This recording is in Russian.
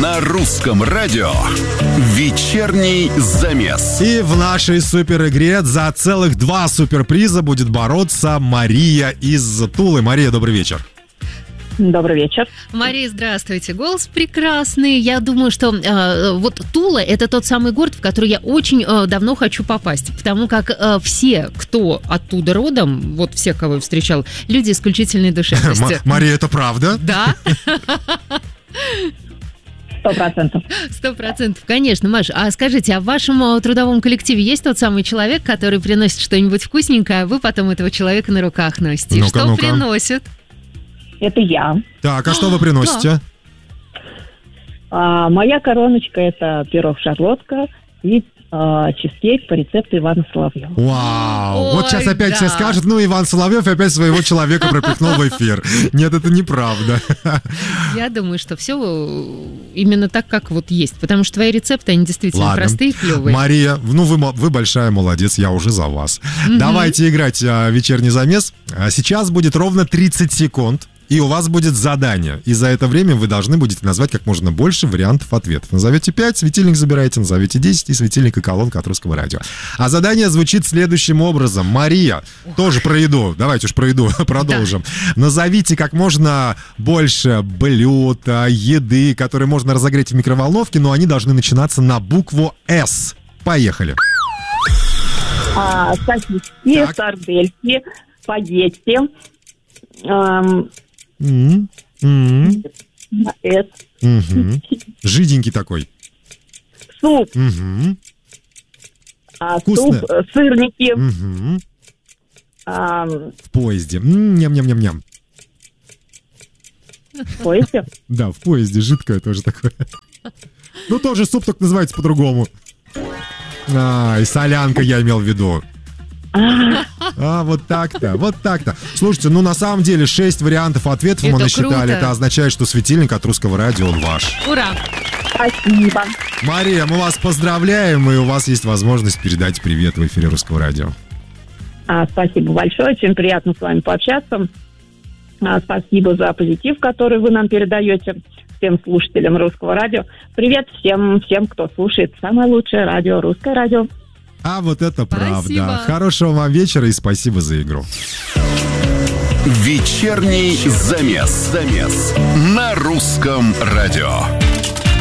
На русском радио «Вечерний замес». И в нашей супер-игре за целых 2 суперприза будет бороться Мария из Тулы. Мария, добрый вечер. Добрый вечер. Мария, здравствуйте. Голос прекрасный. Я думаю, что вот Тула – это тот самый город, в который я очень давно хочу попасть. Потому как все, кто оттуда родом, вот все, кого я встречал, люди исключительной душевности. Мария, это правда? Да. 100%. 100%, конечно. Маша, а скажите, а в вашем трудовом коллективе есть тот самый человек, который приносит что-нибудь вкусненькое, а вы потом этого человека на руках носите? И что приносит? Это я. Так, а что вы приносите? Моя короночка – это пирог-шарлотка и чизкейк по рецепту Ивана Соловьева. Вау! Ой, вот сейчас опять да. все скажут, Иван Соловьев опять своего человека пропихнул в эфир. Нет, это неправда. Я думаю, что все именно так, как вот есть. Потому что твои рецепты, они действительно простые и клевые. Мария, вы большая молодец, я уже за вас. Давайте играть вечерний замес. Сейчас будет ровно 30 секунд. И у вас будет задание. И за это время вы должны будете назвать как можно больше вариантов ответов. Назовете 5, светильник забираете, назовете 10, и светильник и колонка от русского радио. А задание звучит следующим образом. Мария, тоже про еду. Давайте уж про еду продолжим. Да. Назовите как можно больше блюд, еды, которые можно разогреть в микроволновке, но они должны начинаться на букву «С». Поехали. Сосиски, сардельки, спагетти, жиденький такой. Суп. Вкусно. Суп, сырники. В поезде. Ням-ням-ням-ням. В поезде? Да, в поезде жидкое тоже такое. Ну, тоже суп, только называется по-другому. И солянка я имел в виду. Вот так-то, вот так-то. Слушайте, на самом деле 6 вариантов ответов мы насчитали. Круто. Это означает, что светильник от русского радио, он ваш. Ура! Спасибо. Мария, мы вас поздравляем, и у вас есть возможность передать привет в эфире русского радио. Спасибо большое, очень приятно с вами пообщаться. Спасибо за позитив, который вы нам передаете всем слушателям русского радио. Привет всем, кто слушает самое лучшее радио, русское радио. А вот это правда. Спасибо. Хорошего вам вечера и спасибо за игру. Вечерний замес на русском радио.